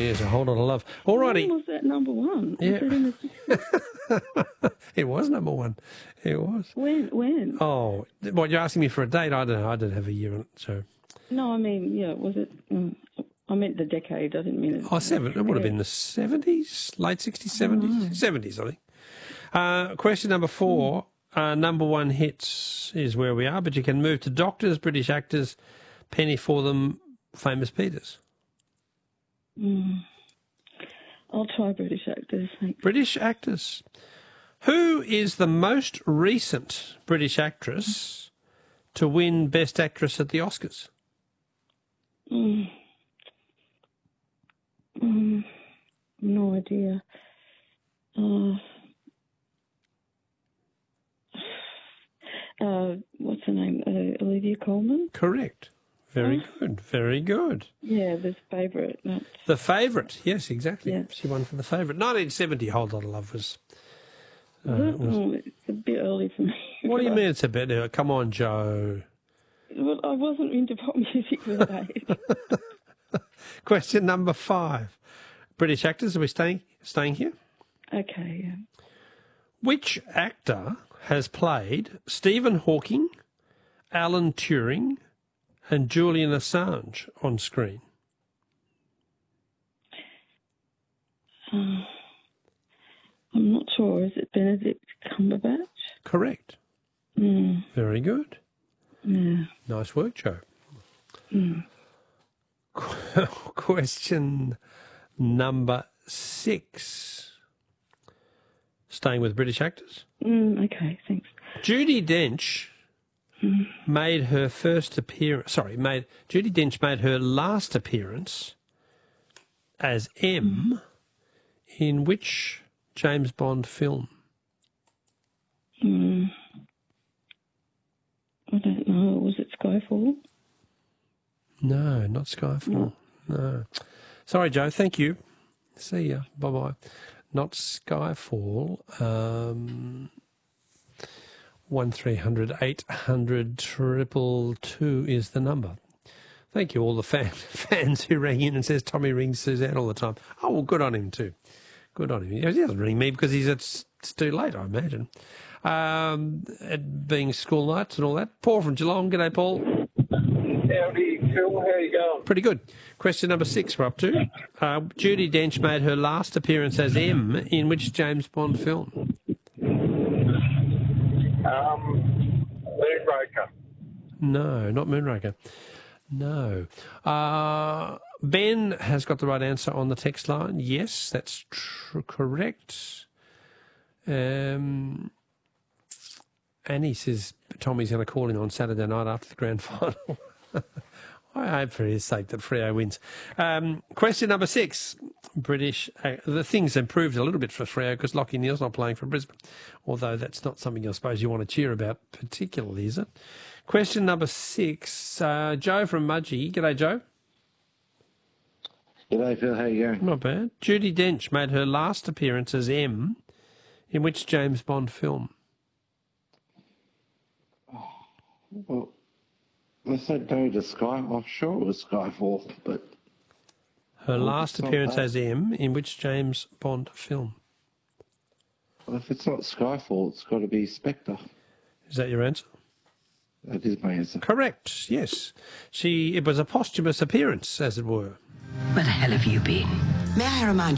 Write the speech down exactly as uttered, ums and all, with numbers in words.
Yes, a whole lot of love. All righty. When was that number one? Was Yeah. it in the- It was number one. It was. when? When? Oh, what, you're asking me for a date? I don't know. I didn't have a year on it, so. No, I mean, yeah, was it? Um, I meant the decade. I didn't mean it. Oh, seven. It would have been the seventies, late sixties, seventies, seventies, I think. Uh, question number four. Uh, number one hits is where we are, but you can move to doctors, British actors, penny for them, famous Peters. Mm. I'll try British actors. Thanks. British actors. Who is the most recent British actress to win Best Actress at the Oscars? Mm. Mm. No idea. Uh, uh, what's her name? Uh, Olivia Colman? Correct. Very Oh. good. Very good. Yeah, the favourite. That's... The Favourite. Yes, exactly. Yeah. She won for The Favourite. nineteen seventy, Whole Lot of Love was... Uh, Was it? was Oh, it's a bit early for me. what do you mean it's a bit... Uh, come on, Joe. Well, I wasn't into pop music for that age. Question number five. British actors, are we staying staying here? Okay, yeah. Which actor has played Stephen Hawking, Alan Turing and Julian Assange on screen? Uh, I'm not sure. Is it Benedict Cumberbatch? Correct. Mm, Very good. yeah. Nice work, Joe. Mm. Question number six. Staying with British actors. Mm, okay, thanks. Judi Dench Mm. made her first appearance. Sorry, made Judi Dench made her last appearance as M in which James Bond film? Mm. I don't know. Was it Skyfall? No, not Skyfall. No. Sorry, Joe. Thank you. See ya. Bye bye. Not Skyfall. Um, one three hundred eight hundred triple two is the number. Thank you, all the fan, fans who rang in and says Tommy rings Suzanne all the time. Oh, well, good on him too. Good on him. He doesn't ring me because he's it's, it's too late, I imagine. Um, it being school nights and all that. Paul from Geelong. G'day, Paul. Howdy, Phil. How you going? Pretty good. Question number six we're up to. Uh, Judi Dench made her last appearance as M in which James Bond film? Um, Moonraker. No, not Moonraker. No. Uh, Ben has got the right answer on the text line. Yes, that's tr- correct. Um, Annie says Tommy's going to call him on Saturday night after the grand final. I hope for his sake that Freo wins. Um, question number six. British. Uh, the things improved a little bit for Freo because Lockie Neal's not playing for Brisbane, although that's not something I suppose you want to cheer about particularly, is it? Question number six. Uh, Joe from Mudgee. G'day, Joe. G'day, Phil. How you going? Not bad. Judi Dench made her last appearance as M in which James Bond film? Well, let's say go to Sky. I'm sure it was Skyfall, but... Her Well, last it's not appearance bad. as M in which James Bond film? Well, if it's not Skyfall, it's got to be Spectre. Is that your answer? That is my answer. Correct, yes. She. It was a posthumous appearance, as it were. Where the hell have you been? May I remind you